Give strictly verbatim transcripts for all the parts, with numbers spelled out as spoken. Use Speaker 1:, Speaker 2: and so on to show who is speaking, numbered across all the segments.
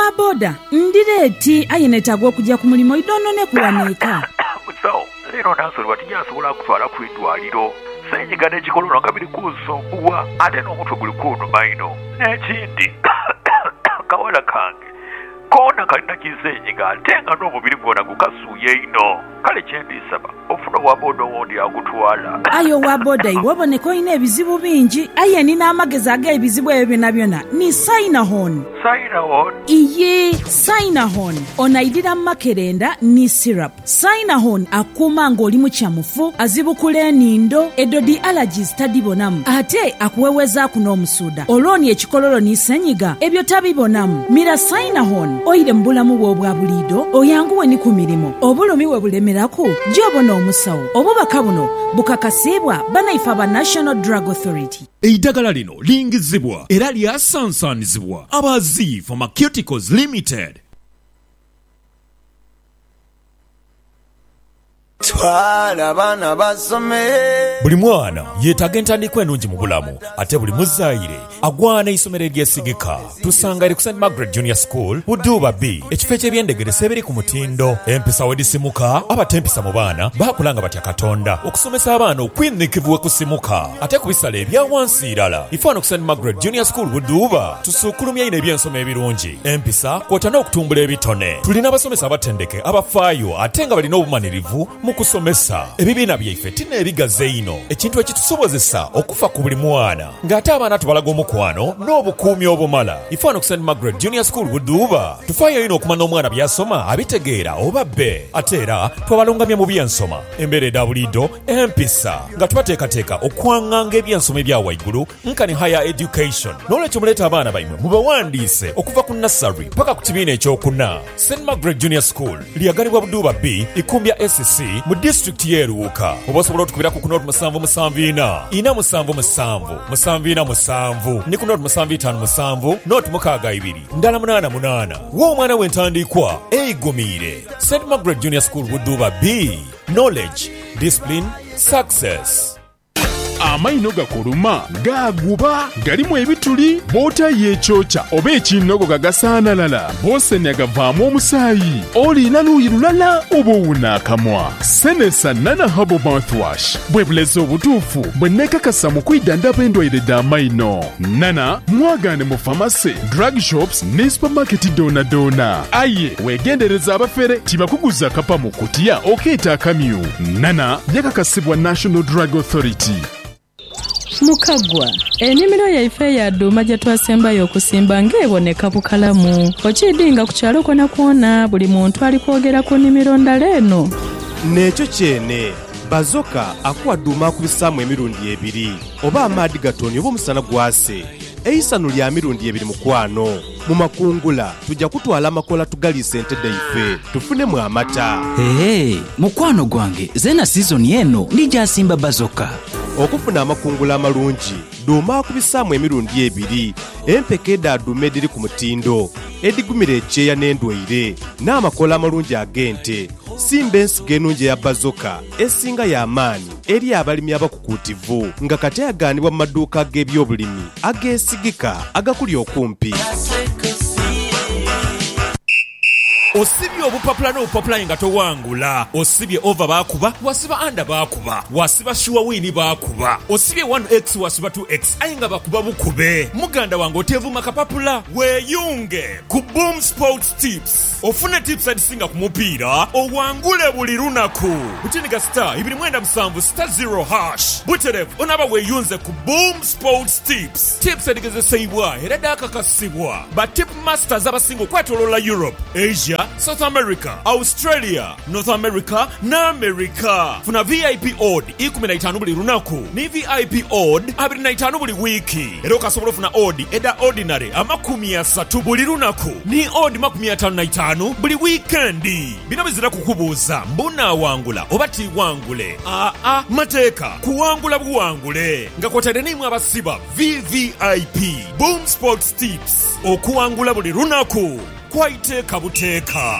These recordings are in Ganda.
Speaker 1: wa boda ndireeti ayenetagwa okujja ku mulimu idonone kuwaneeka
Speaker 2: musawo leero nansonyiwa tinyasobola kutwala ku eddwaliro senyiga n'ekikololo nga biri kunsumbuwa ate n'omutwe guli kunnuma ino n'ekindi kawala kange koona kalina kisenyiga ate nga n'omubiri gwonna gukasuuye ino kale kyendisaba ofuna owa boda owondi agutwala
Speaker 1: ayo wa boda iwe oboneka olina ebizibu bingi aye nina amagezi ag'ebizibu ebyo byonna byonna ni Sinahon.
Speaker 2: Sinahon?
Speaker 1: iye Sinahon onaidira makerenda ni syrup. Sinahon akuuma ng'oli mu kyamufu azibukula enindo edodi allergies tadibonamu ate akuwewezaako n'omusuuda olwoni ekikololo ni senyiga ebyo tabibonamu. Mira Sinahon oyire mu bulamu bwo obwa buliido oyanguwe ni ku mirimu obulumi we bulemerako gy'obona omusawo obubaka buno bukakasibwa banaifa ba National Drug Authority.
Speaker 3: Eddagala lino lingizibwa era lyasansanizibwa abazi Pharmaceuticals Limited.
Speaker 4: Twala bana basome.
Speaker 3: Buli mwana yeetaaga entandikwa ennungi mu bulamu ate buli muzaayire agwana isomero eryesigika. Tusanga eri ku Saint Margaret Junior School Buduuba B ekifo eky'ebyendegeresa ebiri ku mutindo. Empisa wedisimuka abatempisa mu baana baakulanga batya Katonda okusomesa abaana okwinnikivu wekusimuka ate ku bisala ebya wansi irala. Ifaano ku Saint Margaret Junior School Buduuba tusukulumya ino ebyensoma ebirungi empisa kwota n'okutumbula ebitone. Tulina abasomesa abatendeke abafaayo ate nga balina obumanirivu mu kusomesa. Ebibiina byaife tina ebigaze ino ekintu ekitusobozesa okufa ku buli mwana ng'ate abaana tubalaga omukwano n'obukuumi obumala. Ifaano ku Saint Margaret Junior School Buduuba tufaayo ino okumanya omwana byasoma abitegeera oba bbe ate era twabalungamya mu byensoma embeera eda buliido empisa nga tubateekateeka okwaŋŋanga ebyensoma ebya waigulu nkani higher education. N'olwekyo muleeta abaana baimwe mubawandiise okuva ku nursery paka ku kibiina ekyokuna. Saint Margaret Junior School lyaganibwa Buduuba B ikumbya S C mu district y'Eruuka. Oba osobola otukubirako ku noti musanvu musanvu ina ina musanvu musanvu musanvu ina musanvu ni ku noti musanvu itaano musanvu noti mukaaga ibiri ndala munaana munaana. Wa omwana w'entandikwa eigumiire. Saint Margaret Junior School Buduuba B. Knowledge, discipline, success.
Speaker 5: Amaino gakuluma gaguba galimu ebituli bota yechocha oba ekinogo gagasaanalala boseni agavaamu omusaayi olina luuyi lulala oba owunaakamwa. Senesa Nana Herbal Mouthwash bwe bulezi obutuufu bwe neekakasa mu kwidandaba endwaire d'amaino. Nana mwagaane mu famasi, drug shops ne supermarket doona doona. Aye weegendereza abafere tibakuguza kapa mu kutiya okeeta akamyu. Nana yakakasibwa National Drug Authority.
Speaker 6: Mukagwa ennimiro yaife ya dduma gye twasembayo okusimba ng'eboneka bukalamu okidinga ku kyalo kona kwona buli muntu ali kwogera ku nnimiro ndala eno.
Speaker 7: N'ekyo kyene bazoka akuwa dduma akubisaamu emirundi ebiri oba amaadi gatonya oba omusana gwase eisano lya mirundi ebiri mukwano. Mu makungula tujja kutwala amakola tugaliisa ente daife tufunemu amata.
Speaker 8: Hey, mukwano gwange zena sizoni eno ndijasimba bazoka.
Speaker 7: Okufuna amakungula amalungi dduma akubisaamu emirundi ebiri empeke eda dduma ediri ku mutindo edigumira ekyeya n'endwaire n'amakola amalungi ag'ente. Simba ensigo ennungi eya bazoka esinga y'amaanyi eri abalimi abakukuutivu nga kati agaanibwa mu maduuka ag'ebyobulimi ageesigika agakuli okumpi.
Speaker 3: Osibye obupapula n'obupapula nga towangula. Osibye over baakuba wasiba under baakuba wasiba sure win baakuba osibye one x wasiba two x aye nga bakuba bukube. Muganda wange otevuma kapapula weeyunge ku Boom Sports Tips ofune tips adisinga ku mupiira owangule buli lunaku. Butiniga star ibiri mwenda musanvu star zero hash buterevu onaba weeyunze ku Boom Sports Tips. Tips edigezesebwa era dakakasibwa ba tip masters abasinga okwetoloola Europe, Asia, South America, Australia, North America na America. Funa V I P odd ikumi na itaano buli lunaku ni V I P odd abiri na itaano buli wiki. Era okasobola ofuna odd eda ordinary amakumi asatu buli lunaku ni odd makumi ataano na itaano buli weekendi. Bino bizira kukubuuza mbuna wangula oba tiwangule. Aa a mateeka kuwangula buwangule nga kwotadde nimwe abasiba V V I P Boom Sports Tips okuwangula buli lunaku kwaiteeka buteeka.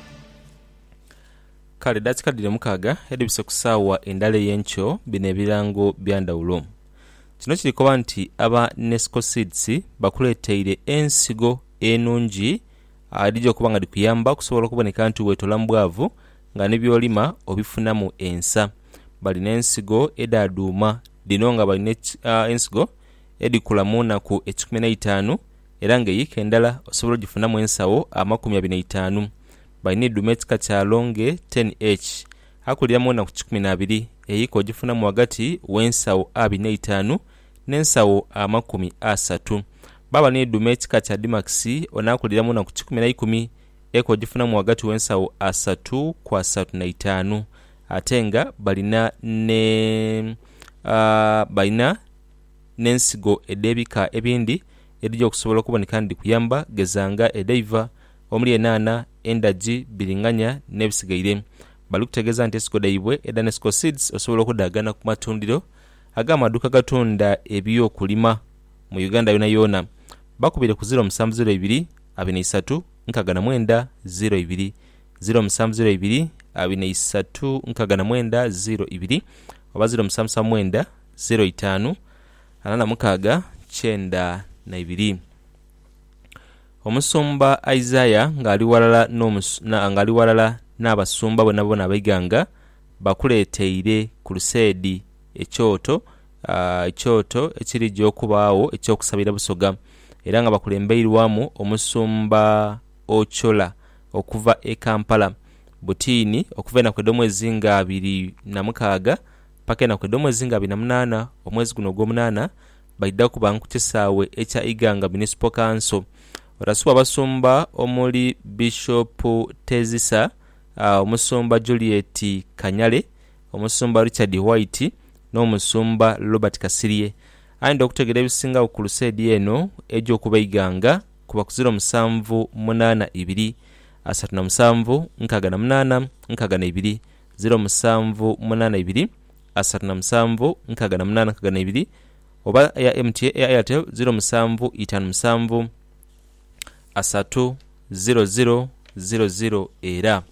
Speaker 9: Kale dakikadire mukaaga edibise kusaawa endala y'enkyo bino ebirango byandawulo. Kino kirikoba nti aba Nesco Seeds bakuleeteire ensigo ennungi lijja okuba nga likuyamba okusobola okuboneka nti weetola bwavu nga nebyolima obifunamu ensa. Balina ensigo edaduuma dino nga balina uh, ensigo edikula mu nnaku ekikumi na itaano era ng'eyiika endala osobola ogifunamu ensawo amakumi abiri na itaano. Balina edduuma ekika kya longe ten h akulira mu nnaku kikumi na abiri eyiika ogifunamu wakati w'ensawo abiri na itaano n'ensawo amakumi asatu. Baba balina edduuma ekika kya dimax onaakulira mu nnaku kikumi na ikumi eko ogifunamu wakati w'ensawo asatu ku asatu na itaano. Ate nga balina ne uh, balina n'ensigo ed'ebika ebindi erijja okusobola okuboneka ndi kuyamba gezanga edaiva omuli enaana endagi biringanya n'ebisigaire. Bali kutegeeza nti ensigo daibwe eda nesco seeds osobola okudaagana ku matundiro ag'amaduuka gatunda ebyokulima mu Uganda yona yona. Bakubire ku zero musanvu zero ibiri abiri na isatu nkaaga na mwenda zero ibiri zero musanvu zero ibiri abiri na isatu nkaaga na mwenda zero ibiri oba zero musanvu musanvu mwenda zero itaano ana na mukaaga kyenda na ibiri. Omusumba Isaiah ng'ali walala na ng'ali walala n'abasumba bonna bonna abaiganga bakuleeteire ku luseedi ekyoto uh, ekyoto ekirijja okubaawo ekyokusabira busoga era nga bakulembeirwamu omusumba Ochola okuva e Kampala. Butiini okuva enaku ed'omwezi nga abiri na mukaaga paka enaku ed'omwezi nga abiri na munaana omwezi guno ogw'omunaana baidda kuba ku kisaawe ekya Iganga Municipal Council. Orasuba basumba omuli Bishop Tezisa, uh, omusumba Juliet Kanyale, omusumba Richard White n'omusumba Robert Kasirye. Ayinza okutegera ebisinga ku luseedi eno egy'okuba Iganga kuba ku zero musanvu munaana ibiri asatu na musanvu nkaaga na munaana nkaaga na ibiri zero musanvu munaana ibiri asatu na musanvu nkaaga na munaana nkaaga na ibiri oba ya M T A ya Airtel zero musanvu itaano musanvu asatu zero zero zero zero era.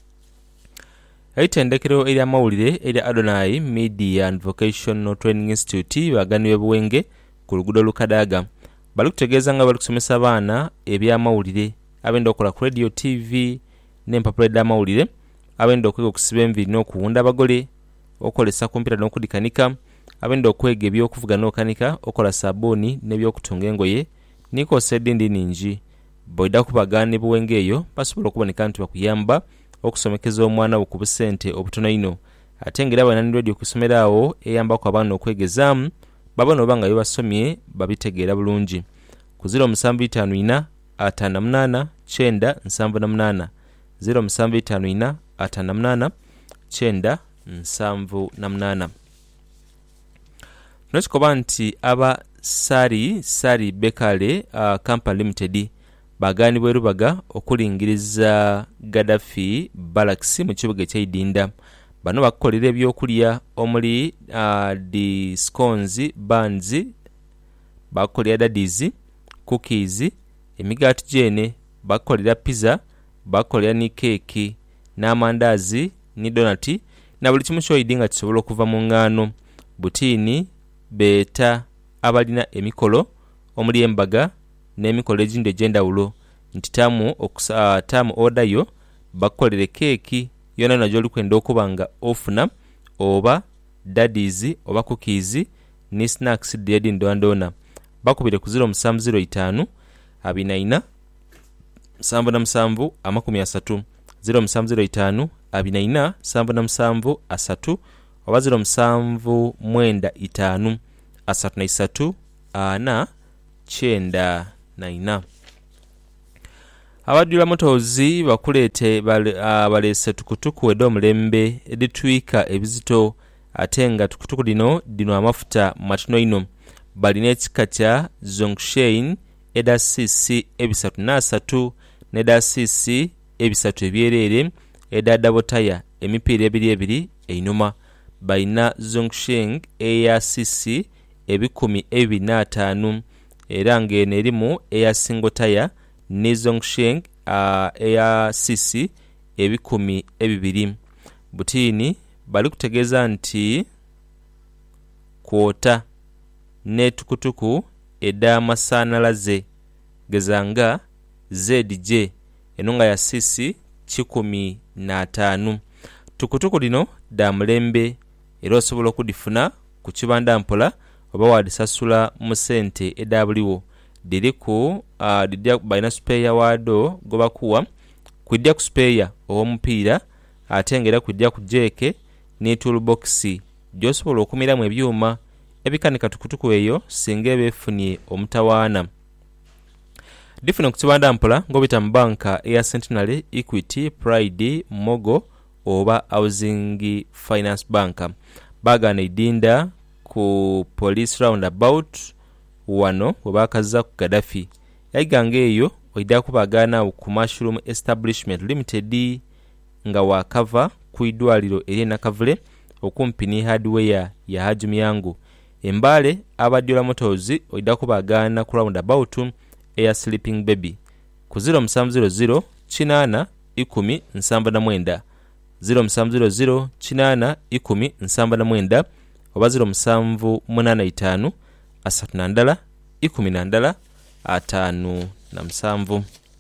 Speaker 9: Eitendekero erya mawulire erya Adonai Media and Vocational Training Institute baganiwe buwenge ku luguudo Lukadaaga. Bali kutegeeza nga bali kusomesa abaana ebyamawulire abenda okola ku radio T V n'empapula ed'amawulire abenda okwega okusiba enviiri n'okuwunda abagole okolesa kompyuta n'okudikanika abenda okwega ebyokuvuga n'okanika okola sabuuni n'ebyokutunga engoye n'ikosa eddindi ningi. Boida kubagani buwenge eyo basobola okuboneka nti bakuyamba okusomekeza omwana ku busente obutono ino. Ate ngera bana radio kusomera awo eyamba ku abaana okwegezaamu babona obanga yobasomye babitegeera bulungi. Ku zero musanvu itaano ina ataano na munaana kyenda nsanvu na munaana zero musanvu itaano ina ataano na munaana kyenda nsanvu na munaana. Tunakikoba nti aba Sari Sari Bekale uh, Company Limited bagani bwerubaga okulingiriza Gaddafi Barracks mu kibuga eky'Idinda. Bano bakolera ebyokulya omuli uh, di scones buns bakolera daddies cookies emigaati jene bakolera pizza bakolera ni cake n'amandaazi ni donati na buli kimu kyoyidinga kisobola okuva mu ngano. Butiini beeta abalina emikolo omuli embaga n'emikolo egindi egy'enjawulo nti tamu okusa tamu odayo bakolere keeki yona najo likwenda okuba nga ofuna oba daddies oba cookies ni snacks dyedi ndondona. Bakubire ku zero musanvu zero itaano abiri na ina nsanvu na musanvu amakumi asatu zero musanvu zero itaano abiri na ina nsanvu na musanvu asatu oba zero musanvu mwenda itaano asatu na isatu ana kyenda na ina. Abadula motozi bakuleete balese uh, tukutuku edomulembe editwika ebizito ate nga tukutuku dino dino amafuta matono ino. Balina ekika kya Zongshein eda cc ebisatu n'asatu n'eda cc ebisatu ebyerere eda dabotaya emipiira ebiri ebiri einuma. Balina Zongshein eya cc ebikumi ebiri n'ataano era ng'eno erimu eya singotaya ne Zongshein uh, eya cc ebikumi ebibiri. Butiini bali kutegeeza nti kwota ne tukutuku eda masanalaze gezanga Z J enunga ya sisi kikumi n'ataano. Tukutuku lino dda mulembe era osobola okudifuna ku kibanda mpola oba wadisasula mu ssente edabuliwo diri ku uh, didya balina spare wado gobakuwa kujja ku spare ow'omupiira ate ngera kujja ku jeke ne toolbox gy'osobola okumiramu ebyuma ebikanika tukutuku eyo singa ebeefunye omutawaana. Difuna ku kibanda mpola ng'obita mu banka eya Centenary, Equity, Pride, Mogo oba Housing Finance Bank. Bagana idinda ku police roundabout wano webakaza ku Gaddafi. Yaigange eyo oida kubagana ku Mushroom Establishment Limited nga wakava ku idwaliro erina kavule okumpi ni hardware ya Haji Miyangu. Embale abadiola motors oida kubagana ku roundabout eya Sleeping Baby ku zero seven zero zero chinana ikumi nsamba na mwenda zero seven zero zero chinana ikumi nsamba na mwenda oba zero seven munana itaano asatu na ndala ikumi na ndala ataano na musanvu.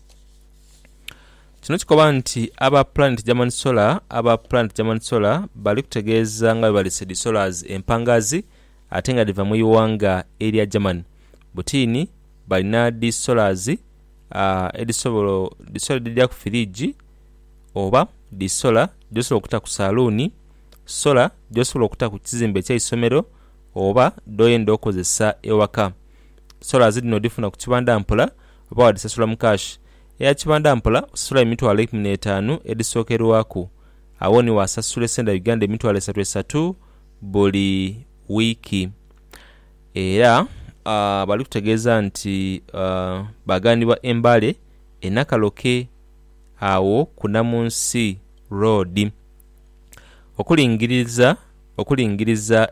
Speaker 9: Kino kikoba nti aba Planet German Solar aba Planet German Solar bali kutegeeza nga balise di solars empangazi ate nga diva mu iwanga area German butini balina di solars uh, edisobolo di solar didia ku fridge oba di solar josobola okuta ku saluni solar josobola okuta ku kizimbe kya isomero oba doyenda okozesa ewaka. Solar zidino difuna ku kibanda mpola oba wadisasula mu cash eya kibanda mpola solar emitwalo ekumi n'etaano edisookerwaku awo ni wasasula senda Uganda emitwalo esatu esatu buli wiiki era uh, bali kutegeeza nti uh, baganibwa embale enakaloke awo kunamunsi road okulingiriza okulingiriza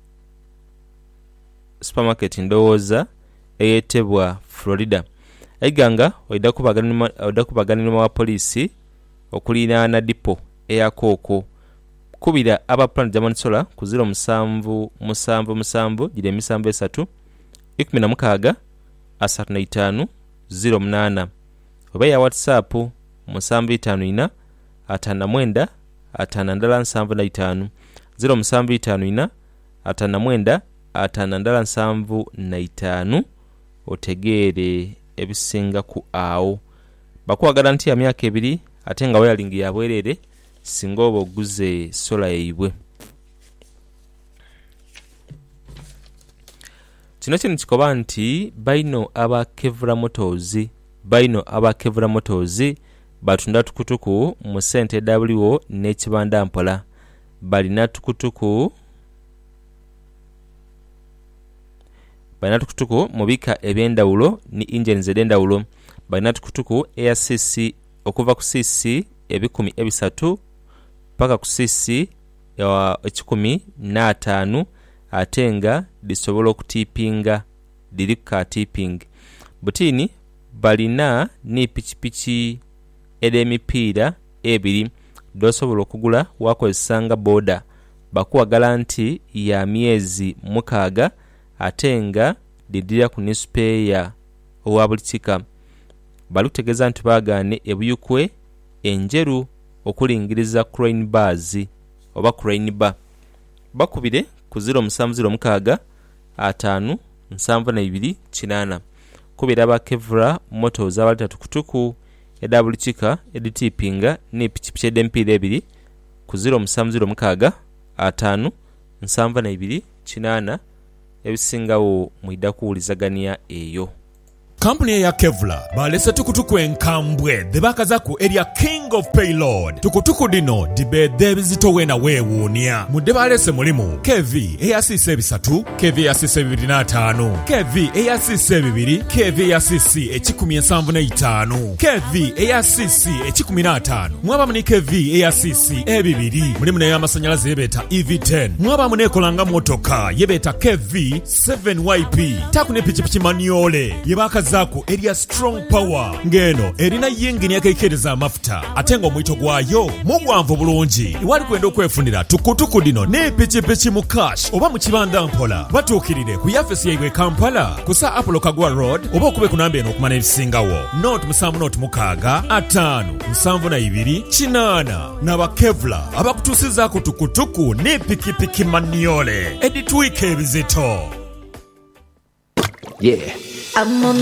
Speaker 9: supermarket ndowooza eyetebwa Florida. Aiganga oida kubaganima oida kubaganima wa polisi okulinaana dipo eya Koko kubira aba Planet German Solar ku zero seven seven seven jire misanvu esatu ikumi na mukaaga asatu na itaano zero munana oba ya WhatsApp musanvu itaano ina ataano na mwenda ataano ndala nsanvu na itaano zero musanvu itaano ina ataano na mwenda ataano ndala nsanvu na itaano otegeere ebisinga ku awo. Bakuwagala nti ya myaka ebiri ate nga weyalingi ya bwerere singa oba oguze sola eibwe. Kino kino kikoba nti baino aba Kevra Motors baino aba Kevra Motors batunda tukutuku mu sente W O n'ekibanda mpola balina tukutuku balina tukutuku mubika ebyendawulo ni engines edendawulo balina tukutuku Air C C okuva ku C C ebikumi ebisatu paka ku C C ya ekikumi n'ataano atenga disobola okutipinga dirika tipping butini balina ni pichipichi edemipiira ebiri dosobola okugula wakozesanga boda bakuwagala nti ya myezi mukaaga atenga didira ku nispeya owa bulitika balutegeza nti bagane ebuyukwe enjeru okulingiriza crane bars oba crane bar bakubire ku zero seven zero mukaaga ataano nsanvu na ibiri kinana kubira ba Kevra Motors abalita tukutuku eda bulitika editipinga ne pichipichi edempiira ebiri ku zero seven zero mukaaga ataano nsanvu na ibiri kinana ebisingawo muida kuwulizagania eyo.
Speaker 3: Kampuni ya Kevlar balese tukutuku enkambwe debakaza ku area King of Payload tukutuku dino dibede bizitowe na weewuunya mudde balese mulimu K V eyasise ebisatu K V eyasise bibiri n'ataano K V eyasise ebibiri K V eyasise ekikumi ensanvu n'etaano K V eyasise ekikumi n'ataano mwaba muni K V eyasise ebibiri mulimu nayo amasanyalaze yebeta E V ten mwaba munekolanga motoka yebeta K V seven Y P takune pichipichi maniole yebakaza okugezaako erya strong power ng'eno erina yingini yakeekereza amafuta ate ng'omwito gwayo mugwanvu bulungi iwali kwenda okwefunira tukutuku dino ne pikipiki mu cash oba mu kibanda mpola batuukirire ku yafesi yaibwe Kampala kusa Apollo Kagwa Road oba okube ku namba eno okumana ebisingawo not musanvu not mukaaga ataano musanvu na ibiri kinaana n'aba Kevlar abakutuusizaako tukutuku ne pikipiki maniole editwika ebizito.
Speaker 10: Yeah. I'm on